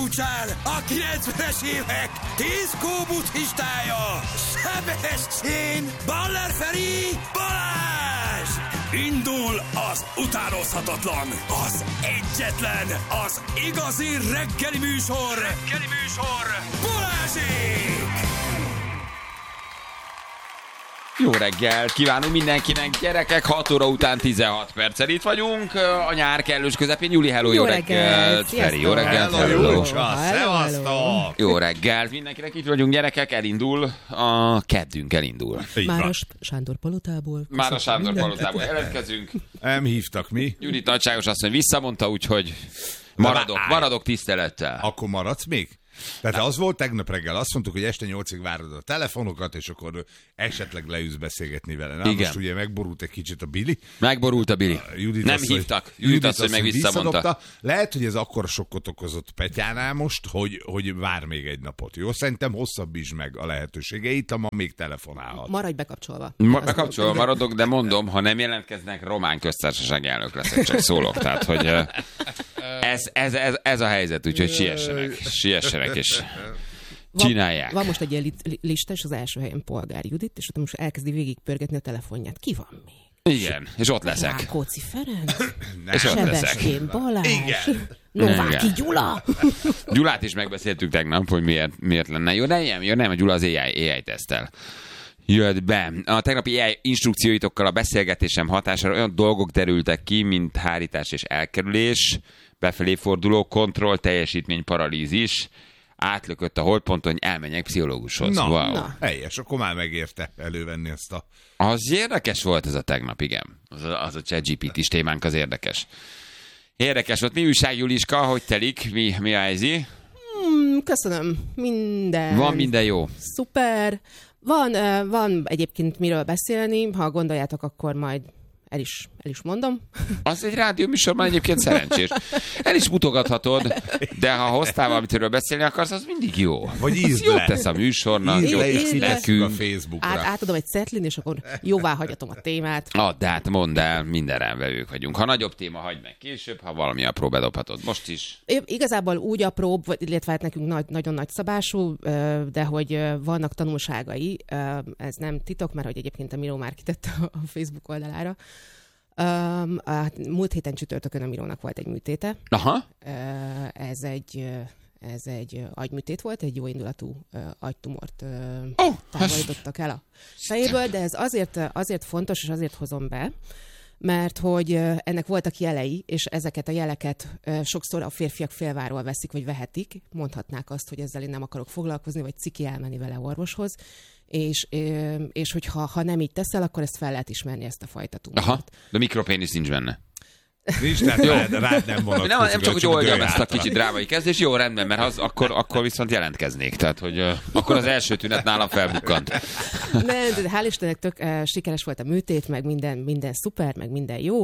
Csán, a 90-es évek 10 buddhistája, Sebestyén, Baller Feri, Balázs! Indul az utánozhatatlan, az egyetlen, az igazi reggeli műsor, Balázsék! Jó reggelt kívánunk mindenkinek, gyerekek, 6 óra után 16 perccel itt vagyunk, a nyár kellős közepén. Júli, hello, jó reggelt. Feri, jó reggelt, hello. Szevasztok. Jó reggelt mindenkinek, itt vagyunk, gyerekek, elindul, a keddünk elindul. Már a Sándor Palotából. Már a Sándor Palotából jelentkezünk. Nem hívtak mi. Judit nagyságos azt mondja, visszamondta, úgyhogy maradok tisztelettel. Akkor maradsz még? Tehát az volt tegnap reggel, azt mondtuk, hogy este 8-ig várod a telefonokat, és akkor esetleg leülsz beszélgetni vele. Na, most ugye megborult egy kicsit a Bili. Megborult a Bili. Nem hívtak. Judit azt, hogy meg visszamondta. Lehet, hogy ez akkora sokkot okozott Petyánál most, hogy vár még egy napot. Jó? Szerintem hosszabbítsd meg a lehetőségeit, ma még telefonálhat. Maradj bekapcsolva. Bekapcsolva maradok, de mondom, ha nem jelentkeznek, román köztársaság elnök leszek, csak szólok. Tehát, hogy ez a helyzet, úgyhogy siessenek és csinálják. Van most egy ilyen lista, és az első helyen Polgár Judit, és ott most elkezdi végigpörgetni a telefonját. Ki van még? Igen, és ott leszek. Rákóczi Ferenc, És ott leszek. Sebestyén Balázs, Igen. Nováky Gyula. Gyulát is megbeszéltük tegnap, hogy miért lenne. Jó, nem, a Gyula az AI tesztel. Jött be. A tegnapi AI instrukcióitokkal a beszélgetésem hatására olyan dolgok derültek ki, mint hárítás és elkerülés, befelé forduló kontroll, teljesítmény paralízis, átlökött a holdponton, hogy elmenjek pszichológushoz. Na, helyes, akkor már megérte elővenni ezt a... Az érdekes volt ez a tegnap, igen. Az a ChatGPT-s témánk az érdekes. Érdekes volt. Mi újság, Juliska? Hogy telik? Mi a helyzi? Köszönöm. Minden. Van minden jó. Szuper. Van egyébként miről beszélni. Ha gondoljátok, akkor majd el is mondom. Az egy rádióműsorban egyébként szerencsés. El is mutogathatod, de ha hoztál valamiről beszélni akarsz, az mindig jó. Vagy az jót tesz a műsornak, jót tesz nekünk. A Facebookra. Átadom egy cetlin, és akkor jóvá hagyatom a témát. De hát mondd el, minden rendvevők vagyunk. Ha nagyobb téma, hagyd meg később, ha valami apró bedobhatod. Most is. Igazából úgy apróbb, illetve hát nekünk nagyon nagy szabású, de hogy vannak tanulságai. Ez nem titok, mert hogy egyébként a Miró már kitette a Facebook oldalára. Múlt héten csütörtökön a Mirónak volt egy műtéte. Aha. Ez egy agyműtét volt, egy jóindulatú agytumort távolítottak el a fejéből, de ez azért fontos, és azért hozom be, mert hogy ennek voltak jelei, és ezeket a jeleket sokszor a férfiak félváról veszik, vagy vehetik, mondhatnák azt, hogy ezzel én nem akarok foglalkozni, vagy ciki elmenni vele orvoshoz, és hogyha nem így teszel, akkor ezt fel lehet ismerni, ezt a fajta tumort. Aha, de mikropénisz nincs benne. Nincs, tehát rád nem vonatkozik. Nem csak, hogy oldjam ezt a kicsit drámai kezdés, jó, rendben, mert akkor viszont jelentkeznék. Tehát, hogy akkor az első tünet nálam felbukkant. De hál' Istennek tök sikeres volt a műtét, meg minden szuper, meg minden jó.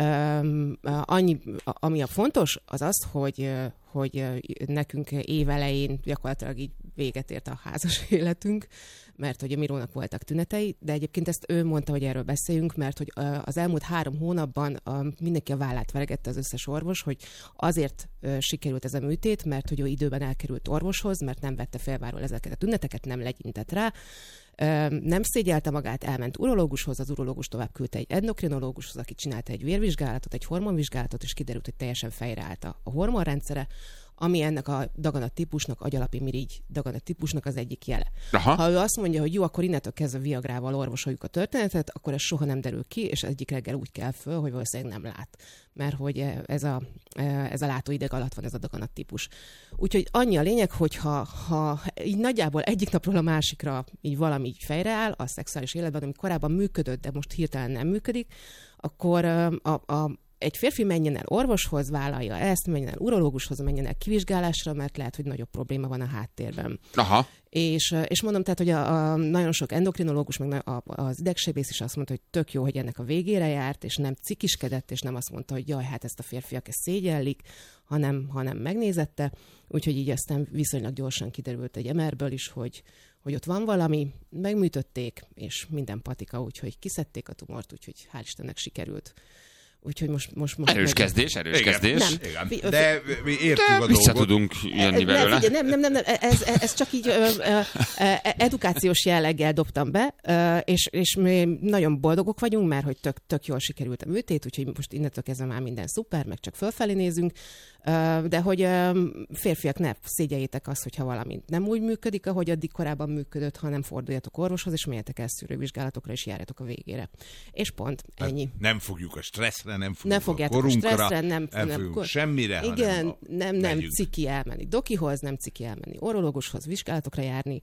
Ami a fontos, az az, hogy nekünk évelején gyakorlatilag így véget ért a házas életünk, mert hogy a Mirónak voltak tünetei, de egyébként ezt ő mondta, hogy erről beszéljünk, mert hogy az elmúlt 3 hónapban mindenki a vállát veregette, az összes orvos, hogy azért sikerült ez a műtét, mert hogy ő időben elkerült orvoshoz, mert nem vette félváról ezeket a tüneteket, nem legyintett rá, nem szégyelte magát, elment urológushoz, az urológus tovább küldte egy endokrinológushoz, aki csinálta egy vérvizsgálatot, egy hormonvizsgálatot, és kiderült, hogy teljesen fejreállt a hormonrendszere, ami ennek a daganat-típusnak, agyalapi mirigy daganat-típusnak az egyik jele. Aha. Ha ő azt mondja, hogy jó, akkor innentől kezdve Viagrával orvosoljuk a történetet, akkor ez soha nem derül ki, és egyik reggel úgy kell föl, hogy valószínűleg nem lát. Mert hogy ez a látóideg alatt van ez a daganat-típus. Úgyhogy annyi a lényeg, hogy ha így nagyjából egyik napról a másikra így valami így fejreáll a szexuális életben, ami korábban működött, de most hirtelen nem működik, akkor egy férfi menjen el orvoshoz, vállalja ezt, menjen el urológushoz, menjen el kivizsgálásra, mert lehet, hogy nagyobb probléma van a háttérben. Aha. És mondom, tehát, hogy nagyon sok endokrinológus, meg az idegsebész is azt mondta, hogy tök jó, hogy ennek a végére járt, és nem cikiskedett, és nem azt mondta, hogy jaj, hát ezt a férfiak ezt szégyellik, hanem megnézette. Úgyhogy így aztán viszonylag gyorsan kiderült egy MR-ből is, hogy ott van valami, megműtötték, és minden patika, úgyhogy kiszedték a tumort, úgyhogy hál' Istennek sikerült. Úgyhogy most erős kezdés. Nem. De mi értjük a dolgot. Vissza tudunk jönni belőle. Nem. Ez csak így edukációs jelleggel dobtam be, és mi nagyon boldogok vagyunk, mert hogy tök jól sikerült a műtét, úgyhogy most innentől kezdve már minden szuper, meg csak fölfelé nézünk. De hogy férfiak, ne szégyeljétek azt, hogyha valami nem úgy működik, ahogy addig korábban működött, hanem forduljatok orvoshoz, és menjetek el szűrővizsgálatokra, és járjatok a végére. És pont, ennyi. Nem fogjuk a stresszre, nem fogjuk a korunkra, nem fogjuk semmire, igen, nem ciki elmenni dokihoz, nem ciki elmenni orológushoz, vizsgálatokra járni,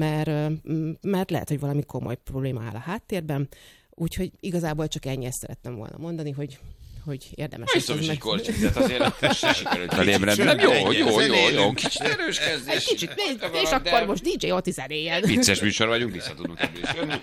mert lehet, hogy valami komoly probléma áll a háttérben. Úgyhogy igazából csak ennyi, ezt szerettem volna mondani, hogy érdemes. Biztos, hogy korcsikzet azért se sikerült felébredni. Nem, jó, kicsit erős kezdés. Kicsit, és akkor most DJ Oti zenéjel. Vicces műsor vagyunk, vissza tudunk ebből is jönni.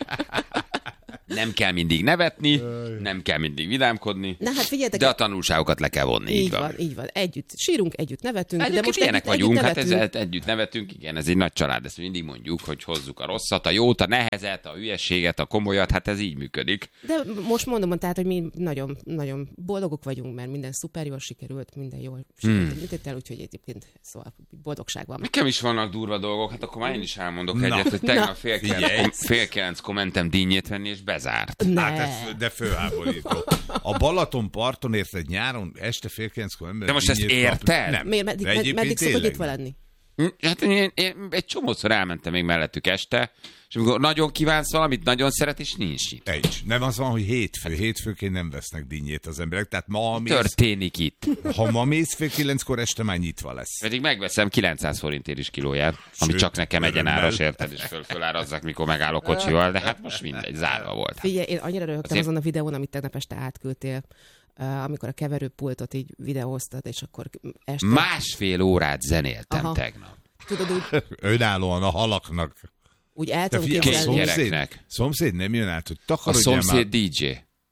Nem kell mindig nevetni, nem kell mindig vidámkodni, na, hát figyeljetek, de a tanulságokat le kell vonni. Így van. Együtt sírunk, együtt nevetünk. Egyébként de most ilyenek vagyunk, hát együtt nevetünk, igen, ez egy nagy család, ezt mindig mondjuk, hogy hozzuk a rosszat, a jót, a nehezet, a hülyeséget, a komolyat, hát ez így működik. De most mondom, tehát, hogy mi nagyon, nagyon boldogok vagyunk, mert minden szuper jól sikerült, minden jól sikerült, úgyhogy egyébként szóval boldogság van. Nekem is vannak durva dolgok, hát akkor már én is elmondok egyet, hogy tegnap fél kilenc mentem dinnyét venni, és bezárt. Hát de főháborító. A Balaton parton érted nyáron, este 8:30 ember. De most ezt érted? Nem. Meddig szokott itt lenni? Hát én egy csomószor elmentem még mellettük este, és amikor nagyon kívánsz valamit, nagyon szeret, és nincs itt. Nem az van, hogy hétfőként nem vesznek dinnyét az emberek, tehát ma mész, történik itt. Ha ma mész 8:30 este már nyitva lesz. Pedig megveszem 900 forintért is kilóját, ami csak nekem egyenáros, érted, és fölárazzak, mikor megállok kocsival, de hát most mindegy, zárva volt. Figyelj, én annyira röhögtem azon a videón, amit tegnap este átküldtél, amikor a keverőpultot így videóztad, és akkor este... 1,5 órát zenéltem tegnap. Tudod, úgy... Önállóan a halaknak. Úgy el tudom képzelni. Gyereknek. Szomszéd nem jön át, hogy takarodjál már. A szomszéd DJ.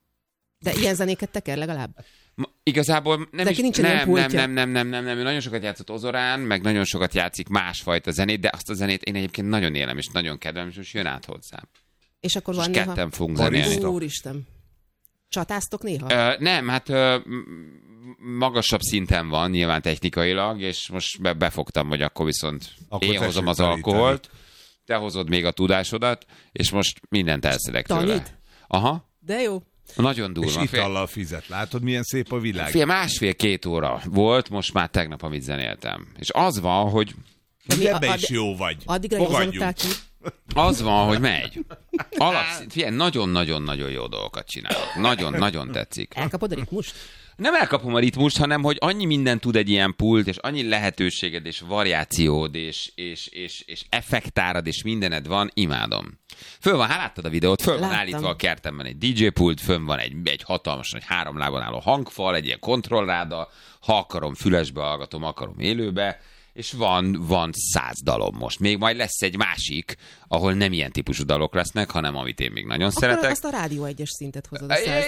De ilyen zenéket teker legalább? Igazából nem is, nem, ő nagyon sokat játszott Ozorán, meg nagyon sokat játszik másfajta zenét, de azt a zenét én egyébként nagyon élem, és nagyon kedvelem, és most jön át hozzám. És akkor van néha... ketten fogunk zenélni. Úristen. Csatáztok néha? Nem, hát magasabb szinten van nyilván technikailag, és most befogtam, hogy akkor viszont én hozom az alkoholt, te hozod még a tudásodat, és most mindent elszedek tőle. Aha. De jó. Nagyon durva. És itallal fizet. Látod, milyen szép a világ? 1,5-2 óra volt, most már tegnap, amit zenéltem. És az van, hogy... Ebbe is jó vagy. Addigra hozomtál ki. Az van, hogy megy. Figyelj, nagyon-nagyon-nagyon jó dolgokat csinálok. Nagyon-nagyon tetszik. Elkapod a ritmust? Nem elkapom a ritmust, hanem hogy annyi minden tud egy ilyen pult, és annyi lehetőséged, és variációd, és effektárad, és mindened van, imádom. Föl van, hát láttad a videót, föl van állítva a kertemben egy DJ pult, fönn van egy hatalmas, egy 3 lábon álló hangfal, egy ilyen kontrollráda, ha akarom, fülesbe hallgatom, akarom élőbe, és van 100 dalom most. Még majd lesz egy másik, ahol nem ilyen típusú dalok lesznek, hanem amit én még nagyon szeretek. Azt a Rádió 1-es szintet hozod a 100.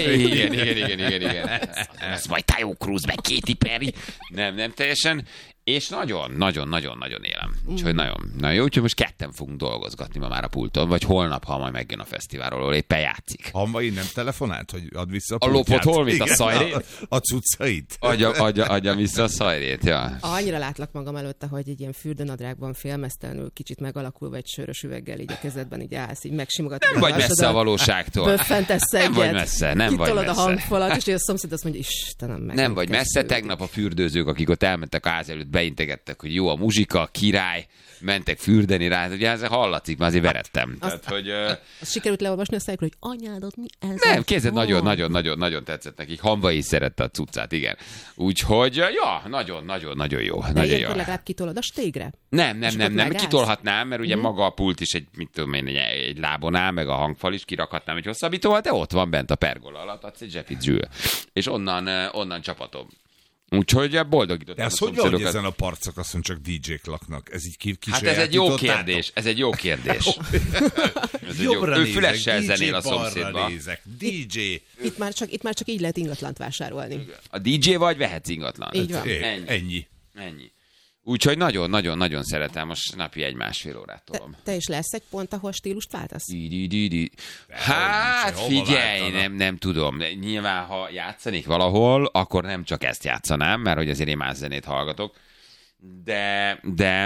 Igen. Ez majd Tayo Cruz, meg Katy Perry. Nem teljesen. És nagyon-nagyon élem. Úgyhogy nagyon jó. Úgyhogy most ketten fogunk dolgozgatni ma már a pulton, vagy holnap, ha majd megjön a fesztiválról, ahol éppen játszik. Ha ma nem telefonált, hogy add vissza a lopott holmit, a szajrét? A cuccait. Adja vissza a szajrét, ja. Annyira látlak magam előtte, hogy egy ilyen fürdőnadrágban félmeztelenül, kicsit megalakulva egy sörös üveggel így a kezedben így állsz, így megsimogatod. Nem vagy messze a valóságtól. Böffentesz egyet. Nem vagy messze, nem vagy messze. Kitolod a hangfalat, és a szomszéd azt mondja, Istenem, meg. Nem vagy messze, tegnap a fürdőzők, akik ott elmentek a ház előtt, beintegettek, hogy jó a muzsika, király, mentek fürdeni rá, ugye ez hallatszik, már azért verettem. Azt sikerült leolvasni a szájukról, hogy anyádat mi ez? Nem, kézed nagyon tetszett nekik, Hamba is szerette a cuccát, igen. Úgyhogy, nagyon jó. De ilyenkor legalább kitolod a stégre? Nem, kitolhatnám, mert ugye maga a pult is egy lábon áll, meg a hangfal is, kirakhatnám egy hosszabbítóval, de ott van bent a pergola alatt, adsz egy zsepit és onnan csapatom. Úgyhogy boldogítottam. De ez hogy van, hogy ezen a partszakaszon csak DJ-k laknak? Ez így hát ez egy jó kérdés. Ő fülessel zenél a szomszédba. DJ. Itt már csak így lehet ingatlant vásárolni. A DJ vagy vehetsz ingatlan. Így van. Ennyi. Ennyi. Úgyhogy nagyon-nagyon-nagyon szeretem, most napi 1-1,5 órát tolom. Te is lesz egy pont, ahol stílust váltasz? Hát figyelj, nem tudom. Nyilván, ha játszanék valahol, akkor nem csak ezt játszanám, mert hogy azért én más zenét hallgatok. De...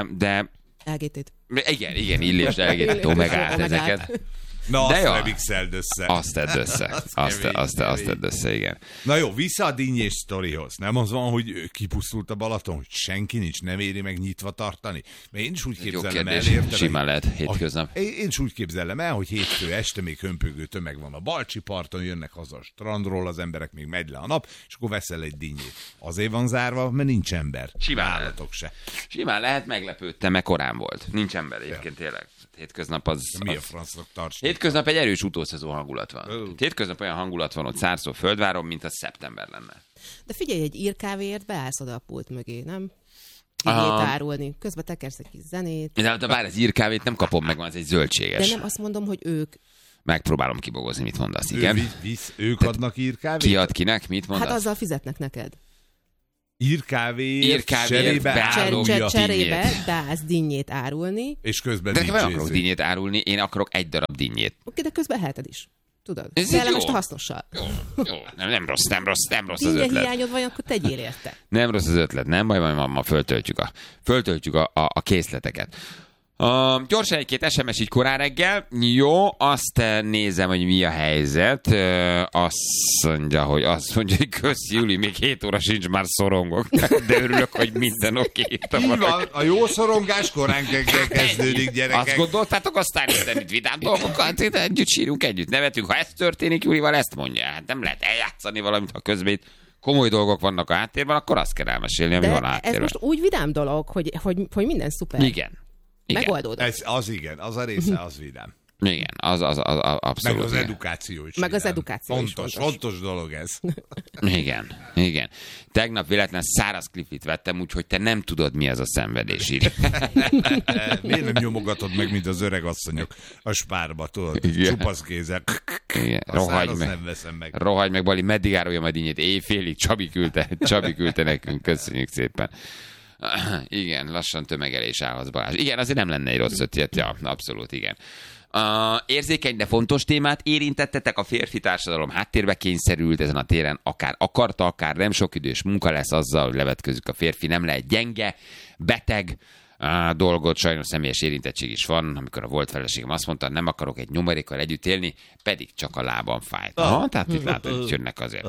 LGT-t. Igen, Illés, LGT-t, Omegát, ezeket. Na, azt remixeld össze. Azt tedd össze. Azt tedd össze, igen. Na jó, vissza a dinnyés sztorihoz. Nem az van, hogy kipusztult a Balaton, hogy senki nincs, nem éri meg nyitva tartani? Mert én is úgy képzelem el, simán lehet hétköznap. Én is úgy képzelem el, hogy hétfő este még hömpögő tömeg van a Balcsi parton, jönnek haza a strandról, az emberek még megy le a nap, és akkor veszel egy dinnyét. Azért van zárva, mert nincs ember. Simán se. Simán lehet, meglepődtem, mert korán volt. Nincs ember egyébként tényleg. Hétköznap az... Mi a francnak tarts? Hétköznap egy erős utószezon hangulat van. Hétköznap olyan hangulat van ott Szárszó Földváron, mint a szeptember lenne. De figyelj, egy írkávéért beállsz oda a pult mögé, nem? Dinnyét árulni. Közben tekersz egy kis zenét. De bár az írkávét nem kapom meg, van, ez egy zöldséges. De nem azt mondom, hogy ők... Megpróbálom kibogozni, mit mondasz, igen. Ők adnak írkávét? Ki ad kinek, mit mondasz? Hát azzal fizetnek neked. Írkávéért cserébe beállsz dinnyét árulni. És közben de nem akarok dinnyét árulni, én akarok egy darab dinnyét. Oké, de közben eheted is. Tudod? Ez most hasznossal. Jó. Nem rossz az ötlet. Dinnyé hiányod van, akkor tegyél érte. Nem rossz az ötlet, nem baj, ma föltöltjük a készleteket. Gyorsan egy-két SMS így korán reggel. Jó, azt nézem, hogy mi a helyzet. Azt mondja, hogy köszi, Juli, még 7 óra sincs, már szorongok. De örülök, hogy minden oké. Így van, a jó szorongás korán kezdődik, gyerekek. Azt gondoltátok, aztán itt vidám dolgokat, együtt sírunk, együtt nevetünk. Ha ez történik, Julival ezt mondja. Hát nem lehet eljátszani valamit, ha közben itt komoly dolgok vannak a háttérben, akkor azt kell elmesélni, ami van a háttérben. Ez most úgy vidám dolog, hogy minden szuper. Igen. Megoldódott. Az igen, az a része, az vidám. Igen, az abszolút. Meg az edukáció is. Meg az edukáció is fontos dolog ez. Igen. Tegnap véletlen száraz klifit vettem, úgyhogy te nem tudod, mi az a szenvedés. Miért nem nyomogatod meg, mint az öreg asszonyok a Spárba, tudod? Csupasz kézzel. Nem veszem meg. Rohagy meg, Bali, meddig árulja majd innyit? Éjfélig Csabi küldte nekünk, köszönjük szépen. Igen, lassan tömegelés állhatsz, Balázs. Igen, azért nem lenne egy rossz ötlet. Ja, abszolút, igen. Érzékeny, de fontos témát érintettetek, a férfi társadalom háttérbe kényszerült ezen a téren, akár akarta, akár nem, sok idős munka lesz azzal, hogy levetkőzik a férfi, nem lehet gyenge, beteg dolgot, sajnos személyes érintettség is van, amikor a volt feleségem azt mondta, nem akarok egy nyomorékkal együtt élni, pedig csak a lábam fájt. Tehát itt látod, hogy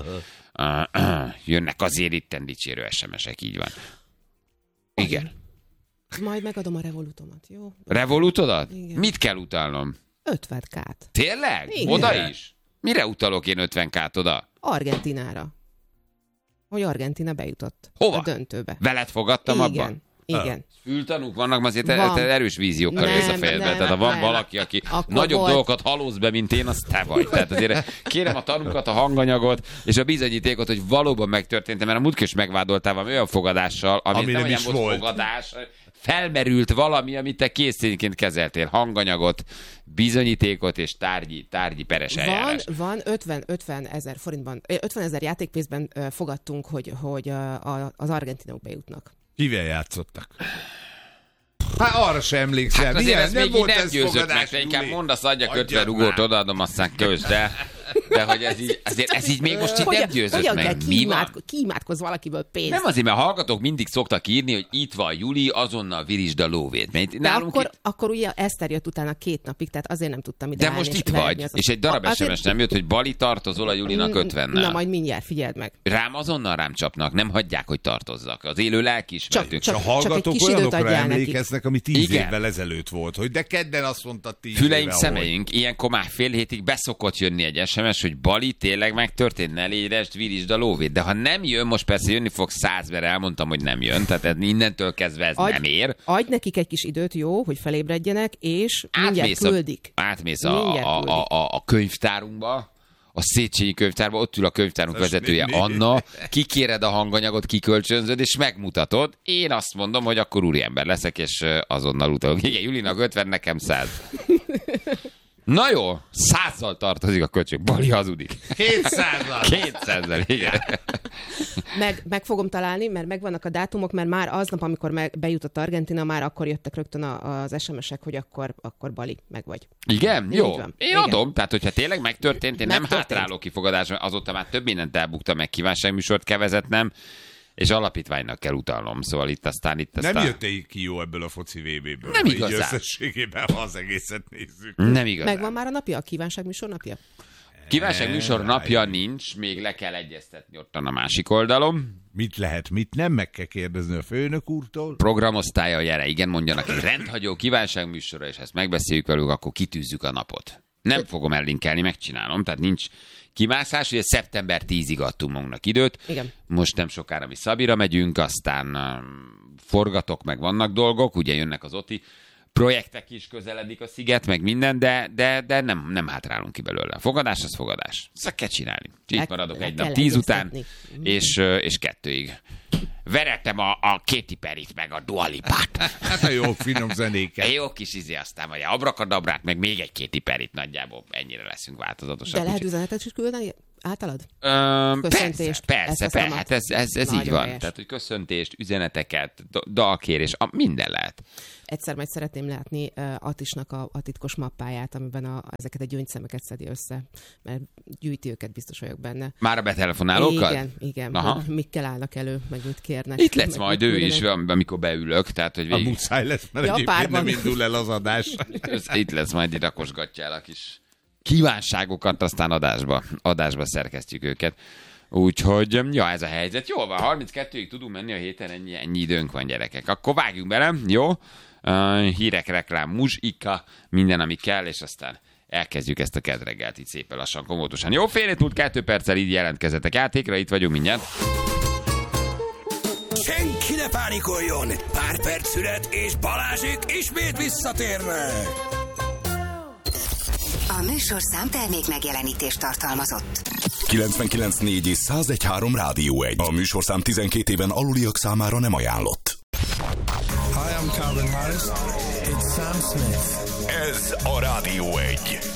jönnek azért itten dicsérő SMS-ek, így van. Igen. Majd megadom a Revolutomat, jó? Revolutodat? Igen. Mit kell utalnom? 50K-t. Tényleg? Igen. Oda is? Mire utalok én 50K-t oda? Argentinára. Hogy Argentina bejutott. Hova? A döntőbe. Veled fogadtam abban? Igen. Fültanúk vannak, azért erős víziókkal jössz a fejedbe. Tehát ha van valaki, aki akkor nagyobb dolgokat halóz be, mint én, az te vagy. Tehát azért kérem a tanúkat, a hanganyagot és a bizonyítékot, hogy valóban megtörtént, mert a múltkor is megvádoltál valami olyan fogadással, ami nem olyan volt fogadás. Felmerült valami, amit te készítényként kezeltél. Hanganyagot, bizonyítékot és tárgyi peres eljárás. Van 50 ezer forintban, 50 ezer játékpénzben fogadtunk, hogy az argentinok bejutnak. Kivel játszottak? Hát arra sem emlékszel. Hát azért ez még nem győzött meg, te inkább mondasz, adjak 50 rugót, odaadom, aztán közd, de hogy ez így még most így nem győzött meg. Mi van? Kiimádkozz valakiből pénzt. Nem azért, mert hallgatók mindig szoktak írni, hogy itt van Juli, azonnal virisd a lóvét. De akkor ugye Eszter jött utána 2 napig, tehát azért nem tudtam ide de most itt vagy, és egy darab SMS nem jött, hogy Bali, tartozol a Julinak 50-nel. Na majd mindjárt, figyeld meg. Azonnal rám csapnak, nem hagyják, hogy tartozzak. Az élő lelkiismeretünk. Csak a hallgatók olyanokra emlékeznek, ami 10 évvel ezelőtt volt, hogy de kedden azt mondta 10 éve. Füleink, szemeink, ilyenkor már fél hétig beszokott jönni egy SMS, hogy Bali, tényleg megtörtént, ne légyresd, virisd a lóvét. De ha nem jön, most persze jönni fog 100-ben, elmondtam, hogy nem jön, tehát innentől kezdve ez nem ér. Adj nekik egy kis időt, jó, hogy felébredjenek, és mindjárt küldik. Átmész a könyvtárunkba, a Széchenyi könyvtárban, ott ül a könyvtárunk vezetője, Anna, kikéred a hanganyagot, kikölcsönzöd, és megmutatod. Én azt mondom, hogy akkor úriember leszek, és azonnal utalok. Igen, Julinak 50, nekem 100. Na jó, 100-zal tartozik a köcsög. Bali hazudik. 200-zal. 200-zal, igen. Meg fogom találni, mert megvannak a dátumok, mert már aznap, amikor bejutott Argentina, már akkor jöttek rögtön az SMS-ek, hogy akkor Bali, meg vagy. Igen? Jó. Én adom. Tehát, hogyha tényleg megtörtént, én nem hátráló kifogadás, mert azóta már több mindent elbuktam, meg kívánságműsort kevezett nem, és alapítványnak kell utalnom. Szóval itt aztán... Nem jöttél ki jó ebből a foci VB-ből. Nem igazán. Így összességében, ha az egészet nézzük. Nem igazán. Megvan már a napja? A kívánságműsor napja? Kívánságműsor napja nincs, még le kell egyeztetni ottan a másik oldalon. Mit lehet, mit nem, meg kell kérdezni a főnök úrtól. Programosztálya, gyere, igen, mondjanak egy rendhagyó kívánságműsorra, és ezt megbeszéljük velük, akkor kitűzzük a napot. Nem fogom ellinkelni, megcsinálom, tehát nincs kimászás, ugye szeptember 10-ig adtunk magunknak időt. Igen. Most nem sokára mi Szabira megyünk, aztán forgatok, meg vannak dolgok, ugye jönnek az OTI projektek is, közeledik a sziget, meg minden, de nem hátrálunk ki belőle. Fogadás az fogadás. Ezt kell csinálni. Itt maradok egy nap 10 után, és 2-ig. Veretem a Katy Perryt, meg a Dua Lipát. Hát a jó finom zenéket. Jó kis aztán vagy Abrakadabrát, meg még egy Katy Perryt, nagyjából ennyire leszünk változatosak. De lehet üzenetet is küldeni általad? Köszöntést. Persze. Hát ez így van. Helyes. Tehát, hogy köszöntést, üzeneteket, dalkérés, minden lehet. Egyszer majd szeretném látni Attisnak a titkos mappáját, amiben ezeket a gyöngyszemeket szedi össze, mert gyűjti őket, biztos vagyok benne. Már a betelefonálókat? Igen. Mikkel állnak elő, meg mit kérnek. Itt lesz majd ő is, amikor beülök. Tehát, hogy a muszáj lesz, mert egyébként nem indul el az adás. Itt lesz, majd itt rakosgatjál a kis kívánságokat, aztán adásba szerkesztjük őket. Úgyhogy, ja, ez a helyzet. Jól van, 32-ig tudunk menni a héten, ennyi időnk van, gyerekek. Akkor vágjunk bele, jó? Hírek, reklám, muzsika, minden, ami kell, és aztán elkezdjük ezt a kedreggelt itt szépen lassan, komótosan. Jó, 2 perccel így jelentkezetek játékra, itt vagyunk mindjárt. Senki ne pánikoljon! Pár perc szület, és Balázsék ismét visszatérnek! A műsorszám termék megjelenítést tartalmazott. 99.4 és 101.3 Rádió 1. A műsorszám 12 éven aluliak számára nem ajánlott. Hi, I'm Calvin Harris. It's Sam Smith. Ez a Rádió 1.